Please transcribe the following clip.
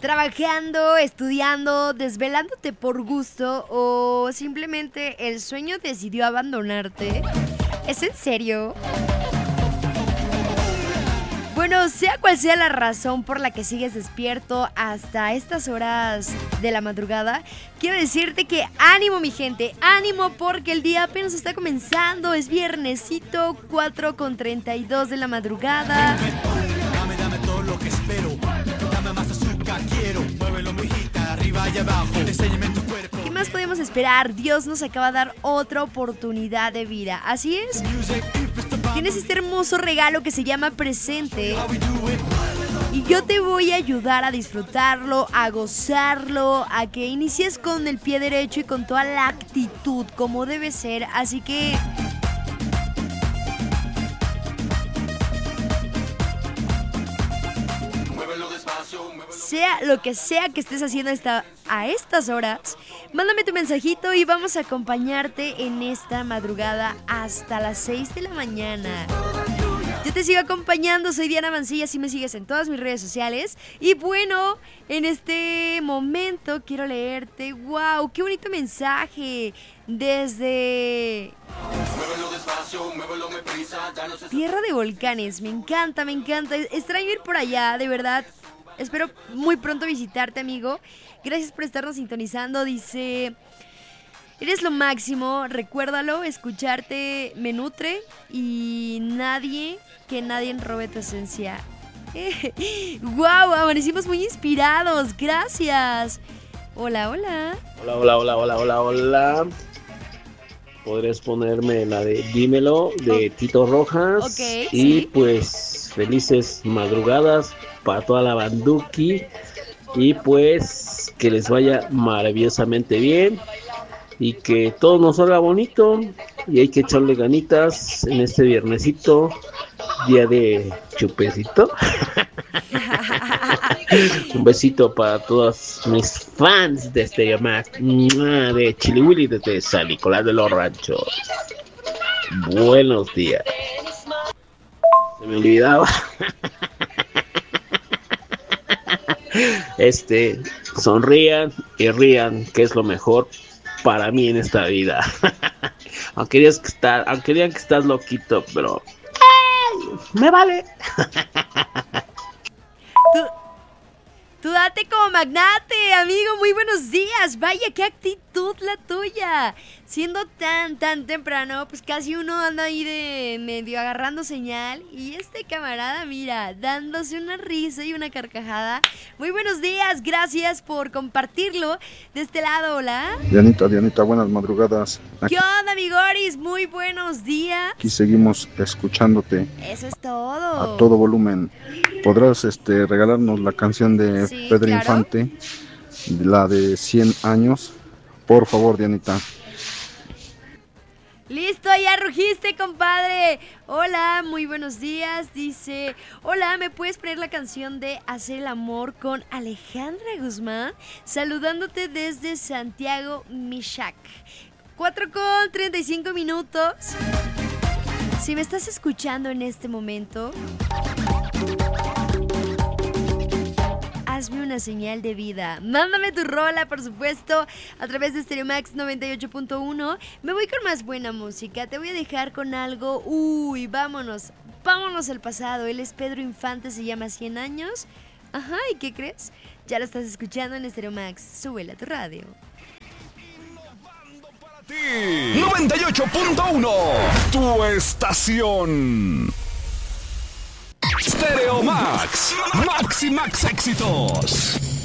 trabajando, estudiando, desvelándote por gusto o simplemente el sueño decidió abandonarte. ¿Es en serio? Bueno, sea cual sea la razón por la que sigues despierto hasta estas horas de la madrugada, quiero decirte que ánimo, mi gente, ánimo, porque el día apenas está comenzando. Es viernesito, 4:32 de la madrugada. Dame todo lo que espero. Dame más azúcar, quiero. Muévelo, mijita, arriba y abajo. Enséñame tu cuerpo. ¿Qué más podemos esperar? Dios nos acaba de dar otra oportunidad de vida. Así es. Tienes este hermoso regalo que se llama presente. Y yo te voy a ayudar a disfrutarlo, a gozarlo, a que inicies con el pie derecho y con toda la actitud como debe ser. Así que sea lo que sea que estés haciendo a estas horas, mándame tu mensajito y vamos a acompañarte en esta madrugada hasta las 6 de la mañana. Yo te sigo acompañando, soy Diana Mancilla, así me sigues en todas mis redes sociales. Y bueno, en este momento quiero leerte, wow, qué bonito mensaje desde Tierra de Volcanes. Me encanta, extraño ir por allá, de verdad. Espero muy pronto visitarte, amigo. Gracias por estarnos sintonizando. Dice: eres lo máximo, recuérdalo, escucharte me nutre y que nadie robe tu esencia. ¡Wow! Amanecimos muy inspirados, gracias. Hola. Hola. Podrías ponerme la de Dímelo de Tito Rojas. Ok, y sí. Pues felices madrugadas para toda la banduki. Y pues que les vaya maravillosamente bien. Y que todo nos salga bonito. Y hay que echarle ganitas en este viernesito, día de chupecito. Un besito para todos mis fans de Stereo Max, de Chili Willy desde San Nicolás de los Ranchos. Buenos días. Se me olvidaba. Sonrían y rían, que es lo mejor para mí en esta vida. Aunque digan que estás loquito, pero me vale. Tú date como magnate, amigo. Muy buenos días. Vaya, qué actitud la tuya. Siendo tan temprano, pues casi uno anda ahí de medio agarrando señal. Y este camarada, mira, dándose una risa y una carcajada. Muy buenos días, gracias por compartirlo. De este lado, hola. Dianita, buenas madrugadas. ¿Qué onda, amigoris? Muy buenos días. Aquí seguimos escuchándote Eso es todo. a todo volumen. ¿Podrás regalarnos la canción de Sí, Pedro claro. Infante, la de 100 años? Por favor, Dianita. Listo, ya rugiste, compadre. Hola, muy buenos días. Dice: hola, ¿me puedes poner la canción de Hacer el amor con Alejandra Guzmán? Saludándote desde Santiago, Michac. 4:35. Si me estás escuchando en este momento, hazme una señal de vida. Mándame tu rola, por supuesto, a través de Stereo Max 98.1. Me voy con más buena música. Te voy a dejar con algo. Vámonos al pasado. Él es Pedro Infante, se llama 100 años. Ajá, ¿y qué crees? Ya lo estás escuchando en Stereo Max. Súbele a tu radio. 98.1, tu estación. Stereo Max, Max y Max éxitos.